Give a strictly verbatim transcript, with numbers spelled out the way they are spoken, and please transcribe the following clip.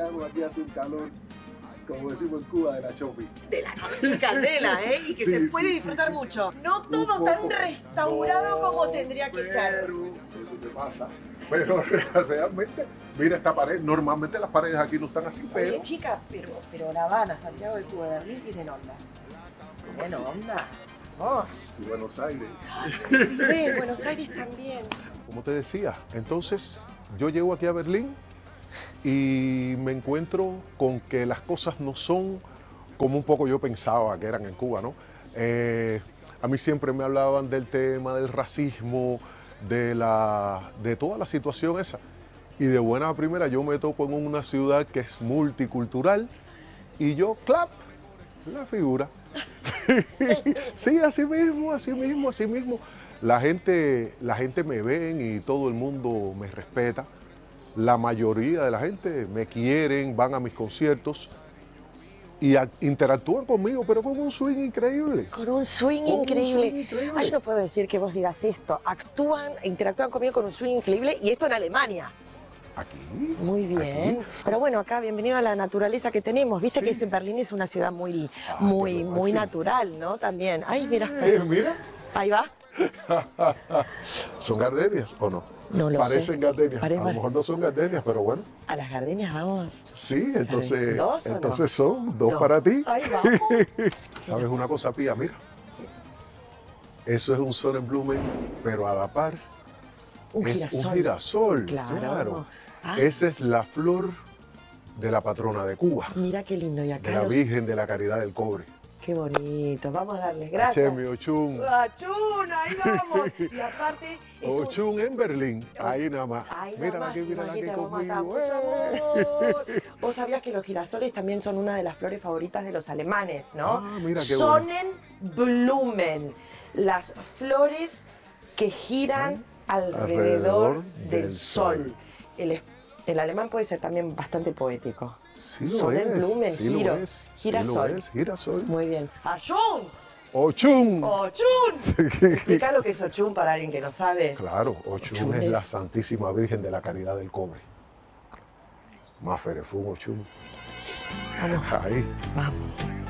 verano aquí hace un calor, como decimos en Cuba, de la chopi. De la comida y candela, ¿eh? Y que Sí, se sí, puede sí, disfrutar sí, mucho. sí. No Un todo poco. tan restaurado No, como tendría que ser. Pero, eso se pasa. Pero realmente, mira esta pared. Normalmente las paredes aquí no están así, pero... Oye, chica, pero, pero La Habana, Santiago de Cuba, Berlín tienen onda. Tienen onda. Vos. Y Buenos Aires. De Buenos Aires también. Como te decía, entonces yo llego aquí a Berlín y me encuentro con que las cosas no son como un poco yo pensaba que eran en Cuba, ¿no? Eh, a mí siempre me hablaban del tema del racismo, de, la, de toda la situación esa. Y de buena primera yo me topo en una ciudad que es multicultural y yo, clap, la figura. Sí, así mismo, así mismo, así mismo. La gente, la gente me ven y todo el mundo me respeta. La mayoría de la gente me quieren, van a mis conciertos y a- interactúan conmigo, pero con un swing increíble. Con un swing Con un increíble. swing increíble. Ay, yo no puedo decir que vos digas esto. Actúan, interactúan conmigo con un swing increíble y esto en Alemania. Aquí. Muy bien. Aquí. Pero bueno, acá bienvenido a la naturaleza que tenemos. Viste Sí. que ese Berlín es una ciudad muy, Ah, muy, pero muy sí. natural, ¿no? También. Ay, mira. Eh, mira, Ahí va. ¿son gardenias o no? No lo Parecen sé. gardenias. Parece- A lo mejor no son gardenias, pero bueno. A las gardenias vamos. Sí, entonces, ¿Dos o no? entonces son dos Dos. para ti. Ahí vamos. ¿Sabes una cosa, Pía? Mira. Eso es un Sonnenblumen, pero a la par Un es girasol. un girasol. Claro. Claro. Ah. Esa es la flor de la patrona de Cuba, Mira qué lindo. Y acá de la los- Virgen de la Caridad del Cobre. Qué bonito. Vamos a darles gracias. Achemi, Ochun. Achun, ahí vamos. Y aparte es un... Ochun en Berlín, ahí nada más. Ahí Mírala nomás, aquí, mírala aquí imagínate, vamos a dar conmigo. mucho ¡Eh! amor. Vos sabías que los girasoles también son una de las flores favoritas de los alemanes, ¿no? Ah, mira qué bueno. Sonnenblumen, las flores que giran alrededor, Alrededor del, del sol. sol. El, es- el alemán puede ser también bastante poético. Sí lo Sonnenblumen, es, sí giro, lo es, sí girasol. lo es, girasol. Muy bien. ¡Achun! Ochun. ¡Ochun! Explica lo que es Ochun para alguien que no sabe. Claro, Ochun Ochun es es- la Santísima Virgen de la Caridad del Cobre. Más Ferefún, Ochun. Vamos, Ahí. vamos.